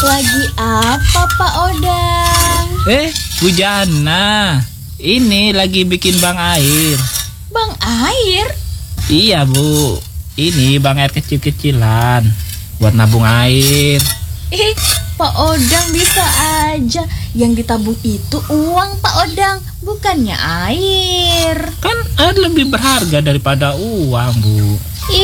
Lagi apa Pak Odang? Bu Jana, ini lagi bikin bank air. Bank air? Iya Bu, ini bank air kecil-kecilan buat nabung air. Pak Odang bisa aja. Yang ditabung itu uang Pak Odang, bukannya air. Kan air lebih berharga daripada uang Bu.